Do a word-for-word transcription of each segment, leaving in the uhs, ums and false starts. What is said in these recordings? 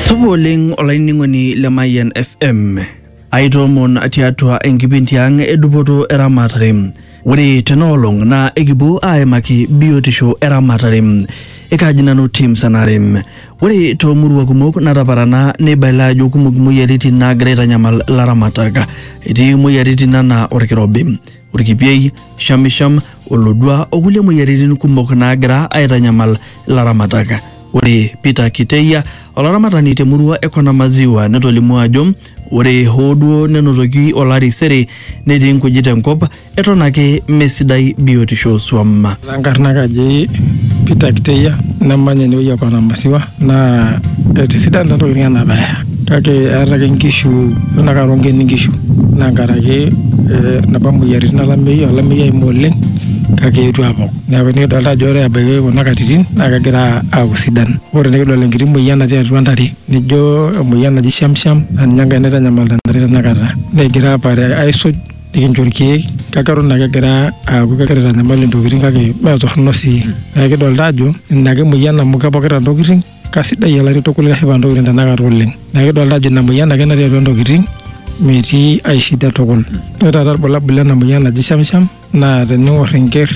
Suboling olainingoni Lemayan F M. Aitomon atiatua enkipindi ang edupoto eramatare. Ore tenolong na ekibo aemaki biotisho eramatare. Ekaji nanu team sanare. Ore tomurua kumok nataparana nebaila ajo kumok moyiaritin naagira aitanyamal laramatak. Etii moyiaritin anaa orkirobi, orkipiei, shamisham, olodua okulie moyiaritin kumok naagira aitanyamal laramatak. Ore Peter Kiteya olaramatani temurua ekona maziwa netolimu ajo ore hoduo nenotoki olari sere netii nkujit enkop eton ake mesidai biotisho swam. Lankarna kaji Peter Kiteya namanya enewueji ekona maziwa na etisidan ntokitin ena baya kake eeta nkishu nakaronge nkishu na nkaraki napa moyiaritin alameyu alameyu aimu oleng kake etu apok neeku nikidolta ajo ore abaiki kuna katitin naa kegira aaku sidan. Ore nikidol enkiti moyian natii atua ntare nijo emoyian naji shamsham ninye enkae naitanyamal ntare tenakata negira apare aisuj nikincho irkeek kake eton ake egira aaku kegira aitanyamal ntokitin kake mee torrono sii. Neeku kidolta ajo ina ake moyian amu kepokita ntokitin kasidai olari tukul kashipa ntokitin tenakata oleng. Neeku kidolta ajo ina moyian ake natii atua ntokitin metii ai shida tukul. Ore taata irbulabul ena moyian naji shamsham na tening'or enker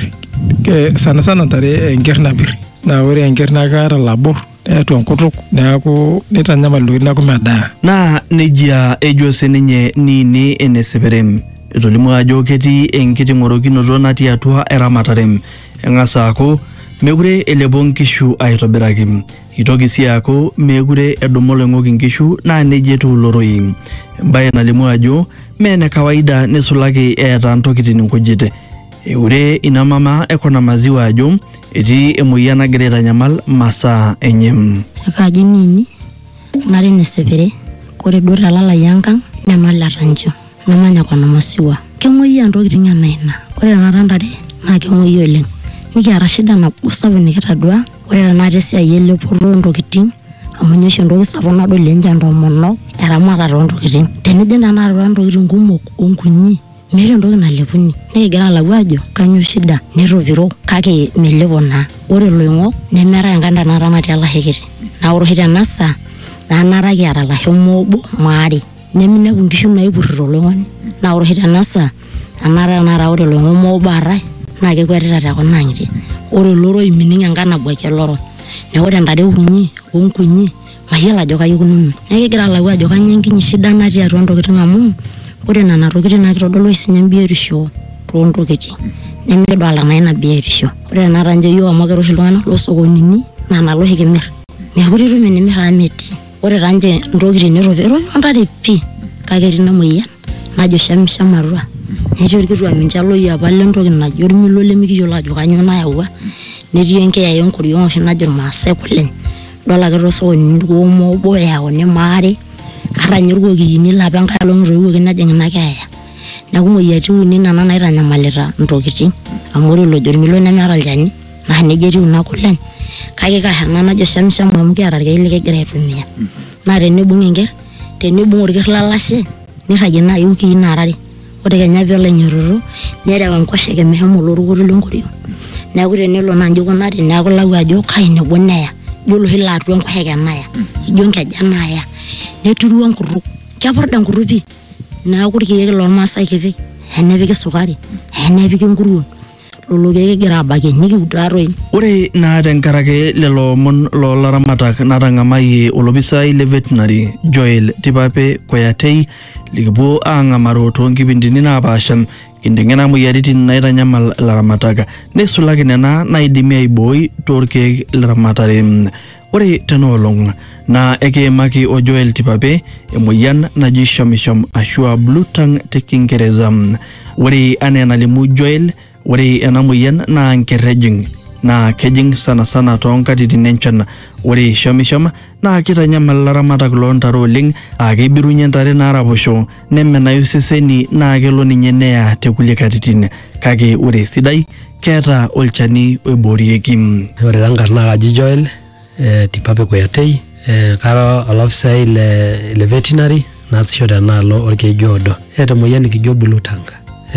sana sana ntare enker napir na ore enker naa keeta labor etu enkutuk neeku nitanyamal ntokitin neeku medaa. Na nejia ejo sininye Nini Eneseperem etolimu ajo ketii enkiti ng'orokinoto natii atua eramatare. Eng'asa aaku mekure elepo nkishu aitobiraki. Itoki sii aaku mekure edumu oloing'oki nkishu naa nejia etiu loroi. Embaye nalimu ajo mene kawaida nesulaki eeta ntokitin nkujit. Eure ina mama ekona maziwa ajo etii emoyian nagira aitanyamal masaa enye. Kaji Nini Mari Nesepere kore duo talalai enkang nyamala ranjo namanya kona maziwa. Kemoyia ntokitin ena ina. Ore tenakata ntare naa kemoyia oleng. Nikiata shida nabo sapuk nikitadua ore tenakata esiai elepoto ntokitin amu nye oshi ntoki sapuk nadol enchan tomonok eramatare ontokitin. Tenijo tenakata ntokitin kumok onkunyi meeta entoki nalepuni nikigira alau ajo kanyo shida netopiro kake melepo naa. Ore loing'ok nemeeta enkanda naata natii olashe kiti naa ore oshi tenasa naa nara kiata olashe moobo maare neminepu nkishu naipurrito loing'oni naa ore oshi tenasa anara nara ore loing'ok moobo aare naa kekwetita tekuna ang'itie. Ore loroi mining' enkana bwakie loro neeku ore ntare kunyi onkunyi mayiolo ajo kayi kununo. Neeku kigira alau ajo kanyo enkinyi shida natii atua ntokitin amu ore nana tokitin naa kitodolu sinye biotisho toontokitin nemikidolta naa ina biotisho. Ore tenakata nje yiok amu kiroshi iltung'anak loosokonini naa nalo oshi kimirr neeku itum enimirr amu metii. Ore taa nje ntokitin netopiro ntare pii kake etii ina moyian najo shamsham atua. Netii orkituak mincho aloyio apa lentoki najo ormilo lemikiyiolo ajo kanyo nayaua. Netii enkeeya enkoriong oshi najo irmaasai kuleny. Idol ake toosokonini irkuo moobo eyauni maare ata nye irkokiyini lapa enkae olong' etoiwuoki nejing' ina keeya. Neeku moyiaritin uni nena naitanyamalita ntokitin amu ore lojo ormilo nemeeta olchani naa nejia etiu ina kuleny kake kasha ena najo shamsham amu kiata irkeek likigira aitumia. Naa tenibung' enker tenibung' orker lolashe nirragie naaji wikii nara are. Ore kenya peelo ainyiototo nereu enkoshoke meshomo olorukuto lenkoriong. Neeku tenelo naa nji kunari neeku ilau ajo kai nebo neya. Ijo oloshi laa atua enkoshoke naya ijo nkeja naya neturu enkutuk kepurda enkutuk pii. Neeku irkeek lormaasai kipik enepiki sukari enepiki nkuruon lolo keek kigira abakie nikiud taatoi. Ore naa tenkaraki lelo omon loolaramatak natang'amayie olopisai le veterinary Joel Tipape Koyatei likipuo aang'amaro toonkipindini naapaasha kinteng'ena moyiaritin naitanyamal laramatak neisulaki nena naidimi aibooi toorkeek leramatare. Ore tenolong naa ekiimaki o Joel Tipape emoyian naji shamisham ashua blue tongue te Kingereza. Ore anaa enalimu Joel ore ena moyian naa nkerrejing naa kejing' sana sana toonkatitin enchan. Ore shamisham naa kitanyamal laramatak loontare oleng aa keibirunye ntare naaraposho nemenayu seseni naa kelo ninye neya tekulie katitin kake ore sidai keeta olchani oiboorieki. Ore tenkarna kaji Joel eh, Tipape Koyatei eh, kara olofisai le, le veterinary naasisho tenaalo orkeju odo. Eeta emoyian nikijo blue tongue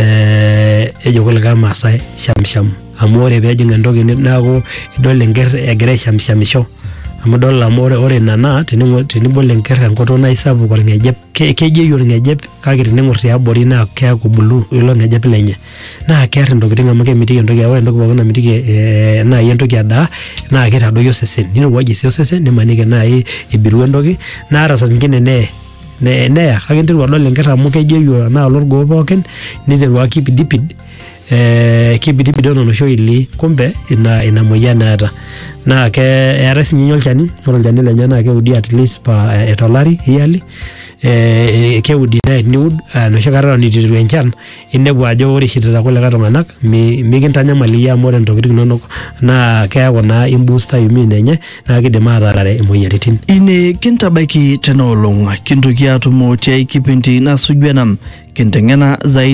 eh, ejo kulikae maasai shamsham amu ore peejing' entoki neeku idol enker egira aishamshamisho amu dol amu ore ore nana tenibol enker enkoto naisapuk orngejep kejeyu orngejep kake tening'or tiabori naa keaku bulu ilo ngejep lenye naa kear intokitin amu kemitiki entoki ore entoki pookin namitiki naaji entoki adaa naa kitadoyio osesen nirowuajie sii osesen nimaniki naaji ebiru entoki naa ata saa zingine nee neya kake interu adol enker amu kejeyu naa olorgoo pookin niteru akipidipid eh kipidipid ono nosho ili kumbe ina ina moyian naata naa ke eetai sinye olchani ore olchani lenye naa keudi at least pa etolari yearly eh keudi na niud nosho kata nitiru enchan inepu ajo ore shitita kulikae tung'anak mikintanyamali amu ore ntokitin inonok naa keeku naa imbooster immune enye naa kidim atarare imoyiaritin ine kintabaiki tena olong kintoki atumo tiai kipindi nasuju ena kinteng'ena zaidi